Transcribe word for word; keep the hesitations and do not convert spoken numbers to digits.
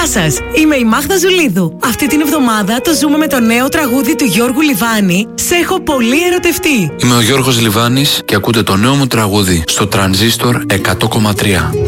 σας, είμαι η Μάγδα Ζουλίδου. Αυτή την εβδομάδα το ζούμε με το νέο τραγούδι του Γιώργου Λιβάνη, «Σ' έχω πολύ ερωτευτεί». Είμαι ο Γιώργος Λιβάνης και ακούτε το νέο μου τραγούδι στο Τρανζίστορ εκατό κόμμα τρία.